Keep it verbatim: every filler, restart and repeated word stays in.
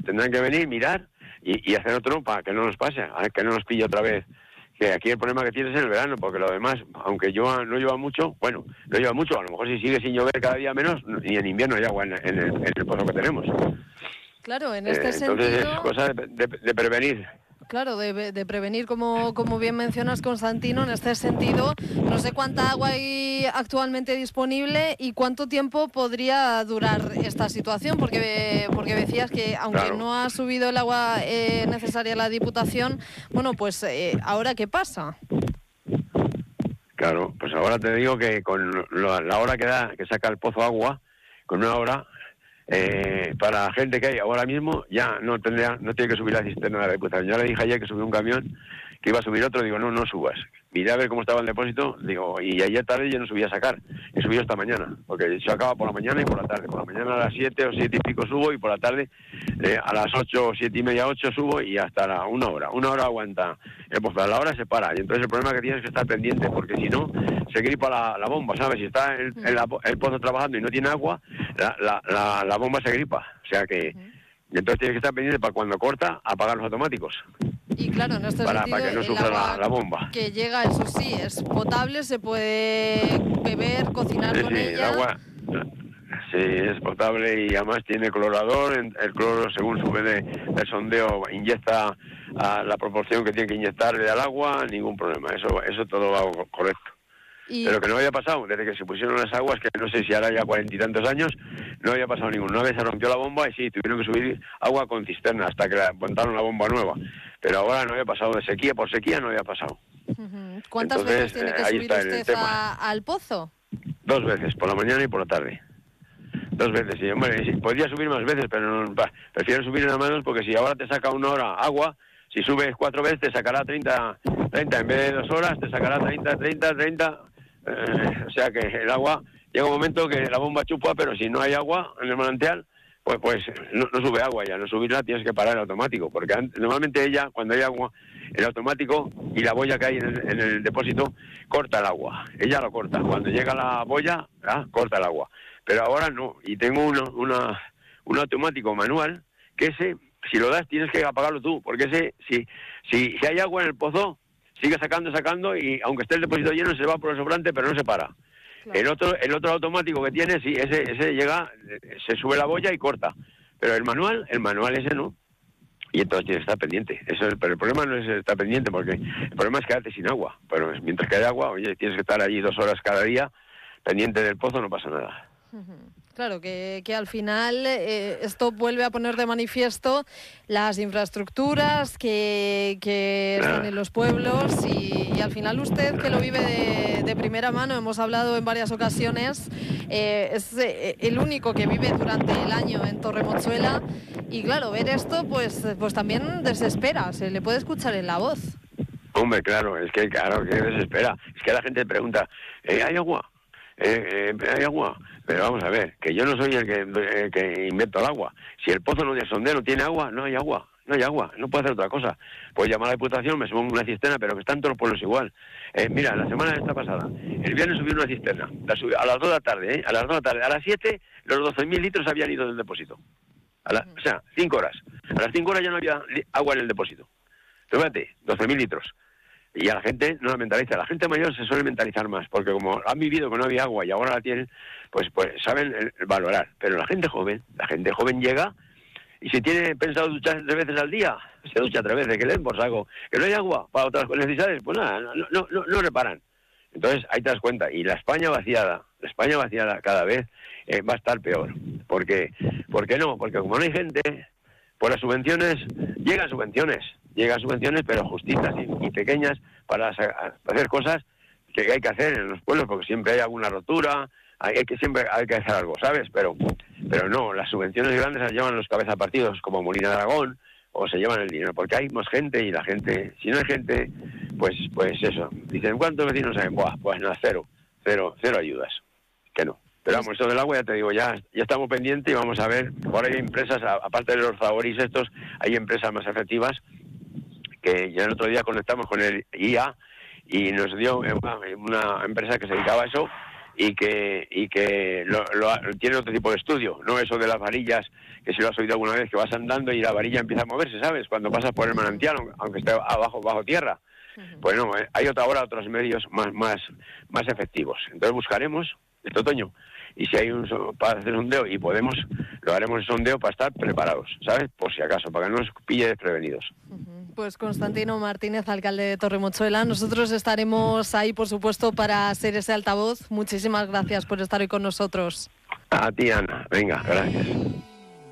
tendrán que venir, mirar y, y hacer otro para que no nos pase, que no nos pille otra vez. Que aquí el problema que tienes es el verano, porque lo demás, aunque llueva, no llueva mucho, bueno, no llueva mucho, a lo mejor si sigue sin llover cada día menos, y en invierno hay agua en, en, el, en el pozo que tenemos. Claro, en este eh, sentido... Entonces es cosa de, de, de prevenir. Claro, de, de prevenir, como, como bien mencionas, Constantino, en este sentido. No sé cuánta agua hay actualmente disponible y cuánto tiempo podría durar esta situación, porque, porque decías que aunque Claro. no ha subido el agua eh, necesaria a la Diputación, bueno, pues eh, ¿ahora qué pasa? Claro, pues ahora te digo que con lo, la hora que da, que saca el pozo agua, con una hora, eh, para la gente que hay ahora mismo, ya no tendría, no tiene que subir la cisterna de la Diputación. Ya le dije ayer que subió un camión, que iba a subir otro, digo, no, no subas. Miré a ver cómo estaba el depósito, digo, y ayer tarde yo no subí a sacar, he subido esta mañana, porque yo acaba por la mañana y por la tarde. Por la mañana a las siete o siete y pico subo, y por la tarde eh, a las ocho o siete y media, ocho subo, y hasta la una hora. Una hora aguanta el pozo, a la hora se para, y entonces el problema que tienes es que estar pendiente, porque si no, se gripa la, la bomba, ¿sabes? Si está el, el, el pozo trabajando y no tiene agua, la, la, la, la bomba se gripa, o sea que... Y entonces tienes que estar pendiente para cuando corta, apagar los automáticos. Y claro, en este para, sentido, para que no el sufra agua la, la bomba. que llega, eso sí, es potable, se puede beber, cocinar sí, con sí, ella. El agua sí, es potable y además tiene clorador. El cloro, según sube de, del sondeo, inyecta a la proporción que tiene que inyectarle al agua, ningún problema. Eso, eso todo va correcto. Y... Pero que no había pasado, desde que se pusieron las aguas, que no sé si hará ya cuarenta y tantos años, no había pasado ninguno. Una vez se rompió la bomba y sí, tuvieron que subir agua con cisterna hasta que la, montaron la bomba nueva. Pero ahora no había pasado, de sequía por sequía no había pasado. Uh-huh. ¿Cuántas Entonces, veces tiene que eh, ahí subir está usted a, al pozo? Dos veces, por la mañana y por la tarde. Dos veces, sí. Hombre, sí, podría subir más veces, pero no, bah, prefiero subir en las manos porque si ahora te saca una hora agua, si subes cuatro veces te sacará treinta, treinta, en vez de dos horas te sacará treinta, treinta, treinta... Eh, o sea que el agua, llega un momento que la bomba chupa, pero si no hay agua en el manantial, pues pues no, no sube agua ya, no subirla tienes que parar el automático, porque normalmente ella, cuando hay agua, el automático y la boya que hay en el, en el depósito, corta el agua, ella lo corta, cuando llega la boya, ¿ah? corta el agua, pero ahora no, y tengo uno, una, un automático manual, que ese, si lo das tienes que apagarlo tú, porque ese, si, si, si hay agua en el pozo, sigue sacando, sacando, y aunque esté el depósito lleno, se va por el sobrante, pero no se para. Claro. El otro el otro automático que tiene, sí, ese ese llega, se sube la boya y corta. Pero el manual, el manual ese no. Y entonces tienes que estar pendiente. Eso es, pero el problema no es estar pendiente, porque el problema es quedarte sin agua. Pero mientras que hay agua, oye, tienes que estar allí dos horas cada día, pendiente del pozo, no pasa nada. Uh-huh. Claro, que, que al final eh, esto vuelve a poner de manifiesto las infraestructuras que, que están en los pueblos y, y al final usted, que lo vive de, de primera mano, hemos hablado en varias ocasiones, eh, es eh, el único que vive durante el año en Torremochuela y claro, ver esto pues, pues también desespera, se le puede escuchar en la voz. Hombre, claro, es que claro, que desespera. Es que la gente pregunta, ¿eh, ¿hay agua? Eh, eh, ¿Hay agua? Pero vamos a ver, que yo no soy el que, el que invento el agua. Si el pozo no de sondeo no tiene agua, no hay agua, no hay agua, no puedo hacer otra cosa. Puedo llamar a la Diputación, me subo una cisterna, pero que están todos los pueblos igual. Eh, mira, la semana esta pasada, el viernes subí una cisterna, la subí a las dos de la tarde, ¿eh? a las dos de la tarde, a las siete los doce mil litros habían ido del depósito. A la, o sea, cinco horas. A las cinco horas ya no había agua en el depósito. Pero fíjate, doce mil litros. Y a la gente no la mentaliza. La gente mayor se suele mentalizar más, porque como han vivido que no había agua y ahora la tienen, pues pues saben el, el valorar. Pero la gente joven, la gente joven llega y si tiene pensado duchar tres veces al día, se ducha tres veces, que le den por saco. Que no hay agua para otras necesidades, pues nada, no, no, no, no reparan. Entonces ahí te das cuenta. Y la España vaciada, la España vaciada cada vez eh, va a estar peor. Porque, ¿por qué no? Porque como no hay gente, pues las subvenciones, llegan subvenciones. Llegan subvenciones, pero justitas y, y pequeñas para hacer cosas que hay que hacer en los pueblos, porque siempre hay alguna rotura, hay, hay que siempre hay que hacer algo, ¿sabes? Pero pero no, las subvenciones grandes las llevan los cabezas partidos, como Molina de Aragón, o se llevan el dinero, porque hay más gente y la gente, si no hay gente, pues pues eso. Dicen, ¿cuántos vecinos hay? Buah, pues nada, cero, cero, cero ayudas, que no. Pero vamos, esto del agua ya te digo, ya ya estamos pendientes y vamos a ver, por ahí hay empresas, aparte de los favoris estos, hay empresas más efectivas, que ya el otro día conectamos con el I A y nos dio una, una empresa que se dedicaba a eso y que y que lo, lo, tiene otro tipo de estudio, no eso de las varillas que si lo has oído alguna vez, que vas andando y la varilla empieza a moverse, ¿sabes? Cuando pasas por el manantial, aunque esté abajo, bajo tierra. Pues no, eh, hay otra hora otros medios más, más, más efectivos. Entonces buscaremos este otoño. Y si hay un para hacer sondeo y podemos, lo haremos el sondeo para estar preparados, ¿sabes? Por si acaso, para que no nos pille desprevenidos. Pues Constantino Martínez, alcalde de Torremochuela, nosotros estaremos ahí, por supuesto, para ser ese altavoz. Muchísimas gracias por estar hoy con nosotros. A ti, Ana. Venga, gracias.